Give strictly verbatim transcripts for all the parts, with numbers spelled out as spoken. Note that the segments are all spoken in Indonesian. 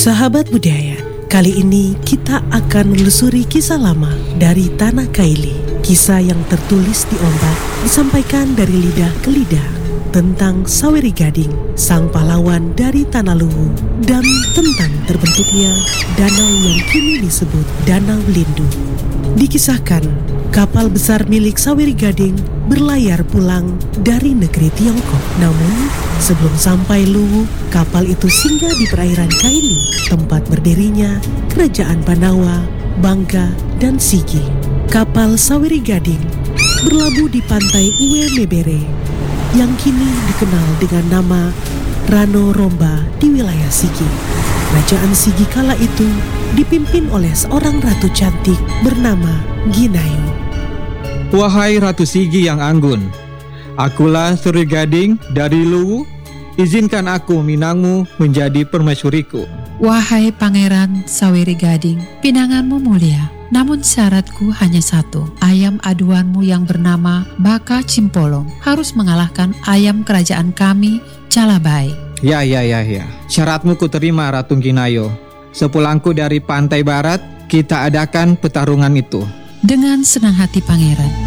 Sahabat budaya, kali ini kita akan menelusuri kisah lama dari Tanah Kaili. Kisah yang tertulis di ombak disampaikan dari lidah ke lidah tentang Saweri Gading, sang pahlawan dari Tanah Luwu, dan tentang terbentuknya danau yang kini disebut Danau Lindu. Dikisahkan, kapal besar milik Saweri Gading berlayar pulang dari negeri Tiongkok. Namun, sebelum sampai Luwu, kapal itu singgah di perairan Kaili, tempat berdirinya Kerajaan Banawa, Bangga, dan Sigi. Kapal Saweri Gading berlabuh di pantai Uwe Mebere yang kini dikenal dengan nama Rano Romba di wilayah Sigi. Kerajaan Sigi kala itu dipimpin oleh seorang ratu cantik bernama Ginayu. Wahai Ratu Sigi yang anggun, akulah Saweri Gading dari Luwu. Izinkan aku minangmu menjadi permaisuriku. Wahai Pangeran Saweri Gading, pinanganmu mulia. Namun syaratku hanya satu, ayam aduanmu yang bernama Baka Cimpolong harus mengalahkan ayam kerajaan kami, Calabai. Ya, ya, ya, ya. Syaratmu kuterima, Ratu Ginayo. Sepulangku dari pantai barat, kita adakan pertarungan itu. Dengan senang hati, Pangeran.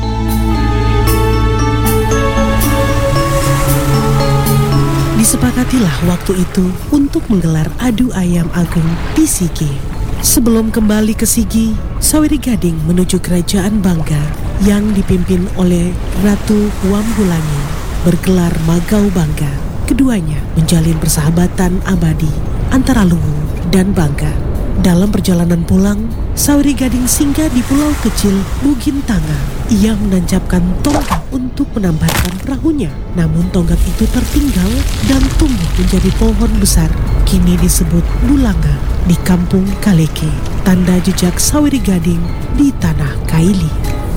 Disepakatilah waktu itu untuk menggelar adu ayam agung di Sigi. Sebelum kembali ke Sigi, Saweri Gading menuju kerajaan Bangga yang dipimpin oleh Ratu Wambulangi bergelar Magau Bangga. Keduanya menjalin persahabatan abadi antara Luwu dan Bangga. Dalam perjalanan pulang, Saweri Gading singgah di pulau kecil Bugintanga. Ia menancapkan tonggak untuk menambatkan perahunya. Namun tonggak itu tertinggal dan tumbuh menjadi pohon besar. Kini disebut Bulanga di kampung Kaleke. Tanda jejak Saweri Gading di Tanah Kaili.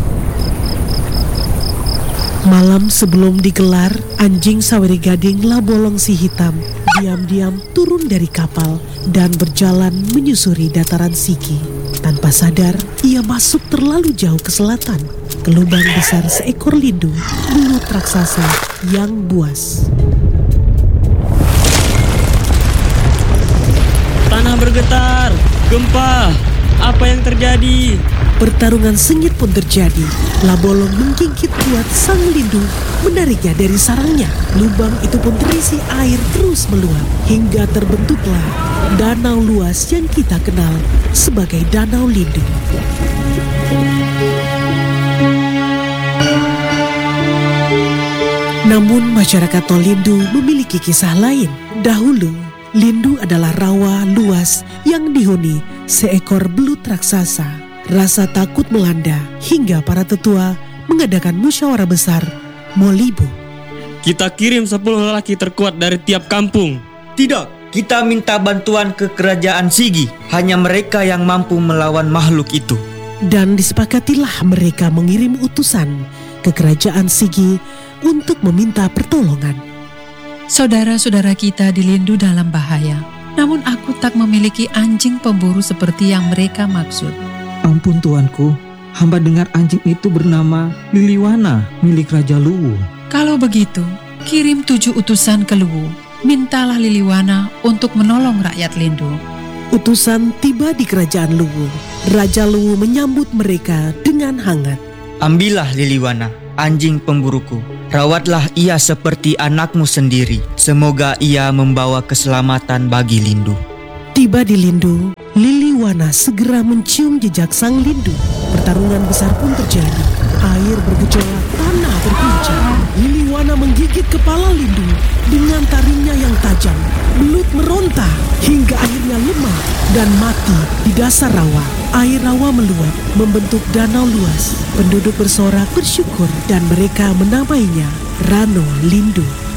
Malam sebelum digelar, anjing Saweri Gading Labolong si hitam diam-diam turun dari kapal dan berjalan menyusuri dataran Sigi. Tanpa sadar, ia masuk terlalu jauh ke selatan, ke lubang besar seekor lindu, belut raksasa yang buas. Tanah bergetar, gempa, apa yang terjadi? Pertarungan sengit pun terjadi. Labolong menggigit kuat sang lindu, menariknya dari sarangnya. Lubang itu pun terisi air terus meluap hingga terbentuklah danau luas yang kita kenal sebagai Danau Lindu. Namun masyarakat Tolindu memiliki kisah lain. Dahulu, Lindu adalah rawa luas yang dihuni seekor belut raksasa. Rasa takut melanda hingga para tetua mengadakan musyawarah besar Molibu. Kita kirim sepuluh lelaki terkuat dari tiap kampung. Tidak, kita minta bantuan ke kerajaan Sigi. Hanya mereka yang mampu melawan makhluk itu. Dan disepakatilah mereka mengirim utusan ke kerajaan Sigi untuk meminta pertolongan. Saudara-saudara kita di Lindu dalam bahaya. Namun aku tak memiliki anjing pemburu seperti yang mereka maksud. Ampun tuanku, hamba dengar anjing itu bernama Liliwana milik Raja Luwu. Kalau begitu, kirim tujuh utusan ke Luwu. Mintalah Liliwana untuk menolong rakyat Lindu. Utusan tiba di kerajaan Luwu. Raja Luwu menyambut mereka dengan hangat. Ambillah Liliwana, anjing pemburuku. Rawatlah ia seperti anakmu sendiri. Semoga ia membawa keselamatan bagi Lindu. Tiba di Lindu, Liliwana segera mencium jejak sang lindu. Pertarungan besar pun terjadi. Air bergejolak, tanah berguncang. Liliwana menggigit kepala lindu dengan taringnya yang tajam. Belut meronta hingga akhirnya lemah dan mati di dasar rawa. Air rawa meluap membentuk danau luas. Penduduk bersorak bersyukur dan mereka menamainya Rano Lindu.